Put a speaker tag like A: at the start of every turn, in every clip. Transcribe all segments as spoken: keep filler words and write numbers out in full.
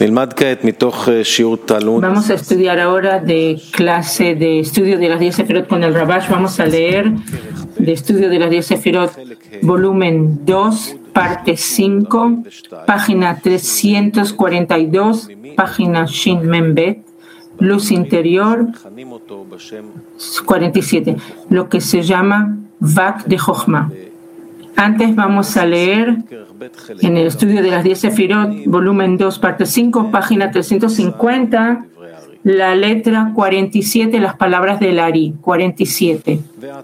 A: Vamos a estudiar ahora de clase de estudio de las diez Sefirot con el Rabash. Vamos a leer de estudio de las diez Sefirot, volumen dos, parte cinco, página trescientos cuarenta y dos, página Shin Membet, luz interior cuarenta y siete, lo que se llama Vak de Jochma. Antes vamos a leer en el estudio de las diez Sefirot, volumen dos, parte cinco, página trescientos cincuenta, la letra cuarenta y siete, las palabras del Ari, cuarenta y siete.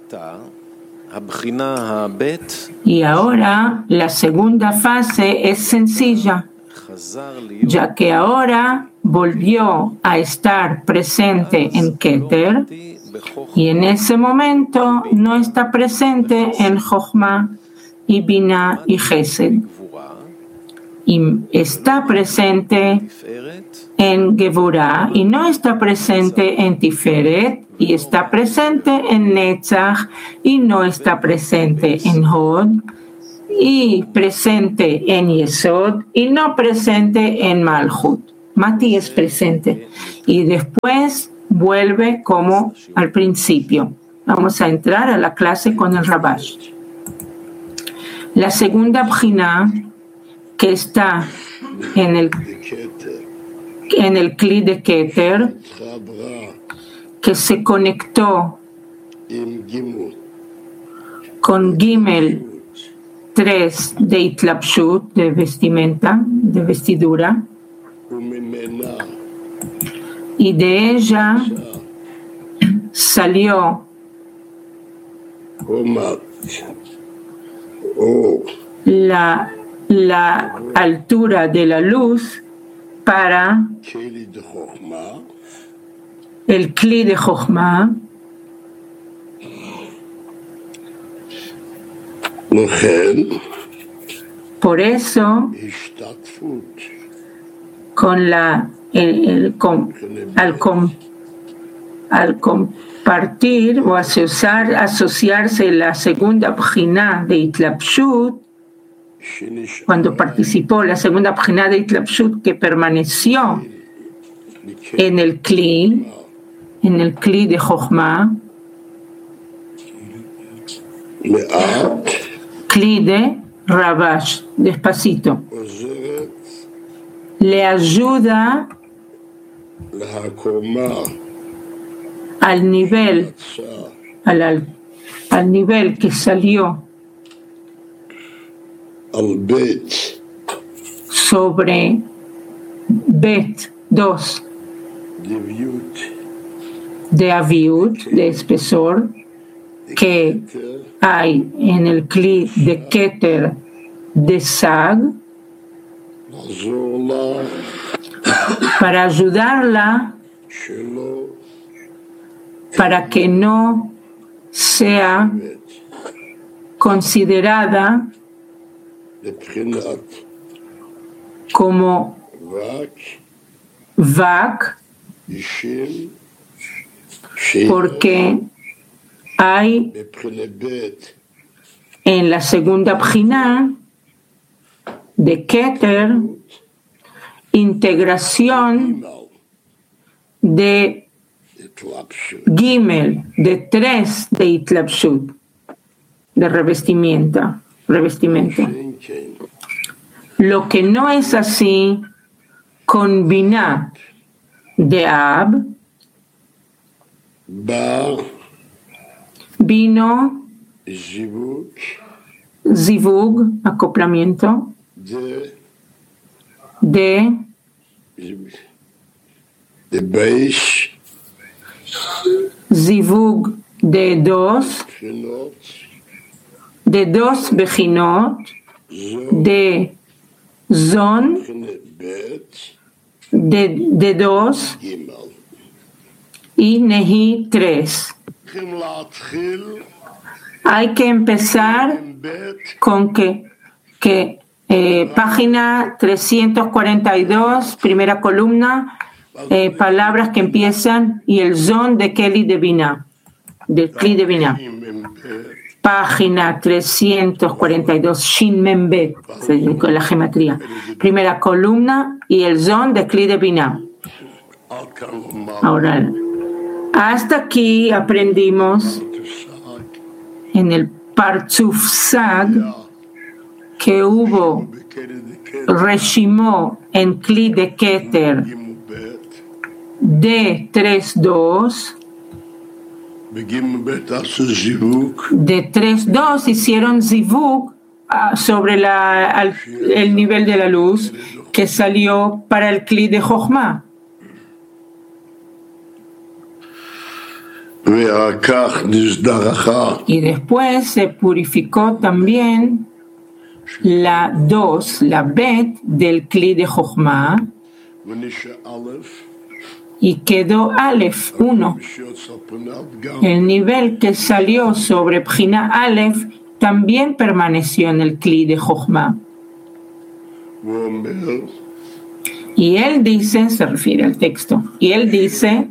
A: Y ahora la segunda fase es sencilla, ya que ahora volvió a estar presente en Keter y en ese momento no está presente en Jochma y Binah y Gesed, y está presente en Gevurah y no está presente en Tiferet, y está presente en Netzach y no está presente en Hod, y presente en Yesod y no presente en Malchut. Mati es presente y después vuelve como al principio. Vamos a entrar a la clase con el Rabash. La segunda bjina que está en el en el Kli de Keter, que se conectó con Gimel tres de Itlapshut, de vestimenta, de vestidura, y de ella salió la, la altura de la luz para el Kli de Jochma. Por eso, con la el, el, con, al, com, al compartir o asociar, asociarse la segunda bjina de Itlapshut, cuando participó la segunda bjina de Itlapshut que permaneció en el Kli, en el Kli de Jochma, Kli de Rabash, despacito, le ayuda al nivel, al, al nivel que salió sobre Bet dos de Aviut, de espesor, que hay en el Kli de Keter de Sag, para ayudarla para que no sea considerada como Vak, porque hay en la segunda bjina de Keter integración de Gimel, de tres de Itlapshut, de revestimiento, revestimento. Lo que no es así con Binah de Ab, vino Zivug, acoplamiento, de Zivug de dos, de dos bejinot, de Zon, de, de dos, y Nehi tres. Hay que empezar con que, que eh, página trescientos cuarenta y dos, primera columna, eh, palabras que empiezan y el zon de Kli de Binah, de Kli de Binah. página trescientos cuarenta y dos, Shin Mem Bet, con la gematría. Primera columna y el zon de Kli de Binah. Ahora, hasta aquí aprendimos en el Partzuf Sag que hubo Reshimó en Kli de Keter de tres dos. De tres dos hicieron zivuk sobre la, al, el nivel de la luz que salió para el Kli de Jochma. Y después se purificó también la dos, la bet del Kli de Jochma, y quedó Aleph uno. El nivel que salió sobre Bjina Aleph también permaneció en el Kli de Jochma. Y él dice, se refiere al texto, y él dice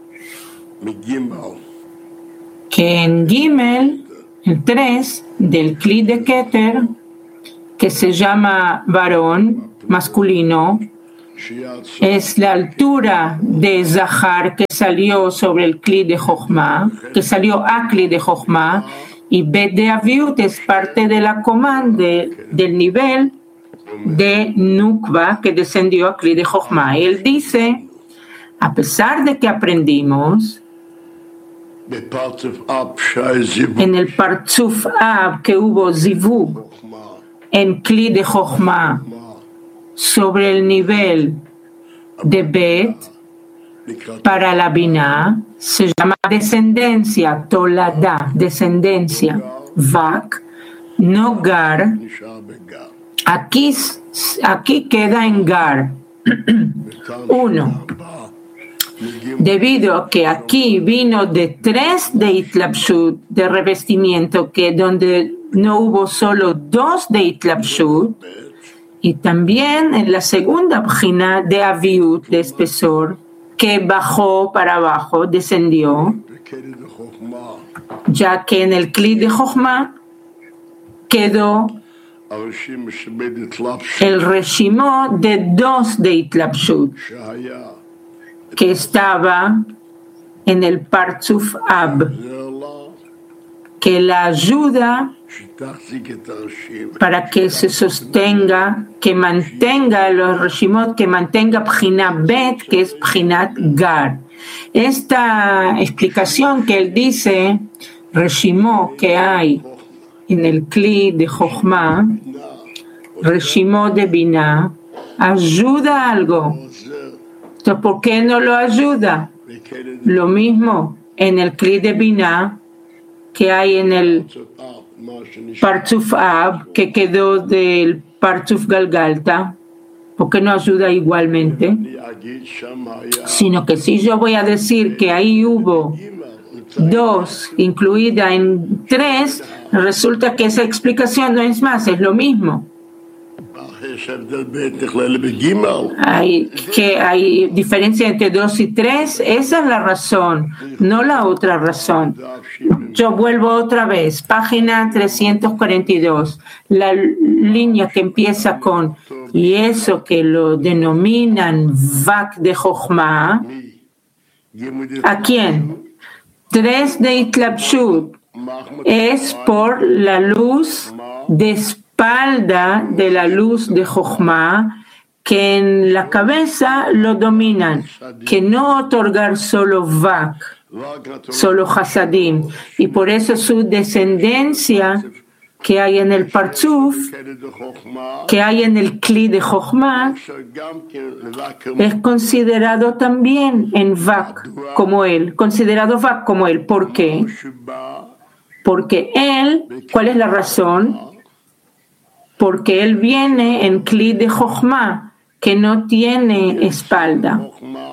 A: que en Gimel, el tres, del Kli de Keter, que se llama varón, masculino, es la altura de Zahar que salió sobre el Kli de Jochma, que salió a Kli de Jochma, y Bet de Aviut es parte de la comanda de, del nivel de Nukva que descendió a Kli de Jochma. Y él dice, a pesar de que aprendimos en el Partzuf Ab que hubo Zivug en Kli de Jochma sobre el nivel de Bet para la Binah, se llama descendencia, Tolada, descendencia, Vak, no Gar, aquí, aquí queda en Gar. Uno, debido a que aquí vino de tres de Itlapshut, de revestimiento, que donde no hubo solo dos de Itlapshut, y también en la segunda página de Aviut, de espesor, que bajó para abajo, descendió, ya que en el Kli de Jochma quedó el reshimó de dos de Itlapshut, que estaba en el Partzuf Ab, que la ayuda para que se sostenga, que mantenga los reshimot, que mantenga Bjina Bet, que es Bjinat Gar. Esta explicación que él dice, reshimot que hay en el Kli de Jochma, reshimot de Binah, ayuda algo. Entonces, ¿por qué no lo ayuda? Lo mismo en el Kli de Binah que hay en el Partzuf Ab, que quedó del Partzuf Galgalta, ¿por qué no ayuda igualmente? Sino que si yo voy a decir que ahí hubo dos incluida en tres, resulta que esa explicación no es más, es lo mismo. Hay, que hay diferencia entre dos y tres, esa es la razón, no la otra razón. Yo vuelvo otra vez, página trescientos cuarenta y dos, la línea que empieza con y eso que lo denominan Vak de Jochma. ¿A quién? Tres de Itlapshut es por la luz de espalda de la luz de Jochma, que en la cabeza lo dominan, que no otorgar solo Vak, solo Hasadim, y por eso su descendencia que hay en el Partzuf, que hay en el Kli de Jochma, es considerado también en Vak como él, considerado Vak como él. ¿Por qué? Porque él, ¿cuál es la razón? Porque él viene en Kli de Jochma, que no tiene espalda.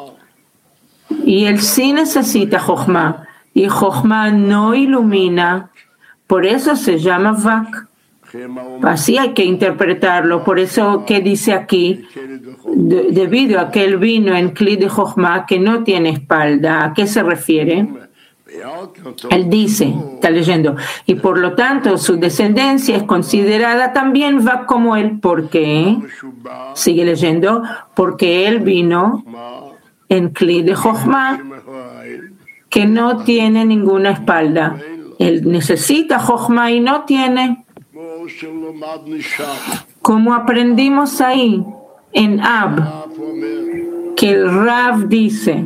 A: Y él sí necesita Jochma, y Jochma no ilumina, por eso se llama Vak. Así hay que interpretarlo, por eso que dice aquí, de, debido a que él vino en Kli de Jochma, que no tiene espalda, ¿a qué se refiere? Él dice, está leyendo, y por lo tanto su descendencia es considerada también va como él. ¿Por qué? Sigue leyendo, porque él vino en Kli de Jochma, que no tiene ninguna espalda. Él necesita Jochma y no tiene. Como aprendimos ahí en Ab, que el Rav dice,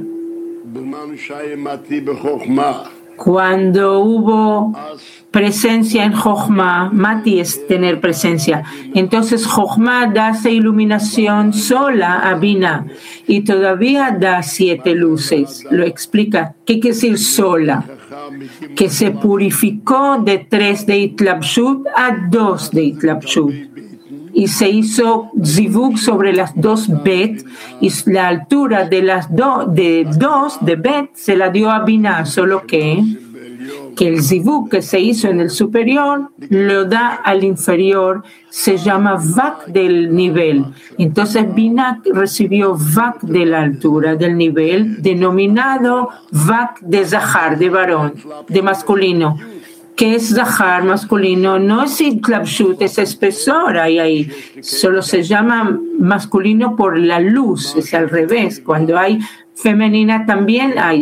A: cuando hubo presencia en Jochma, Mati es tener presencia, entonces Jochma da esa iluminación sola a Binah y todavía da siete luces. Lo explica. ¿Qué quiere decir sola? Que se purificó de tres de Itlabshut a dos de Itlabshut. Y se hizo zivug sobre las dos bet, y la altura de las do, de dos de bet se la dio a Binah, solo que, que el zivug que se hizo en el superior lo da al inferior, se llama vak del nivel. Entonces Binah recibió vak de la altura, del nivel, denominado vak de zahar, de varón, de masculino. Que es zahar masculino, no es itlabshut, es espesor ahí, ahí. Solo se llama masculino por la luz, es al revés. Cuando hay femenina también hay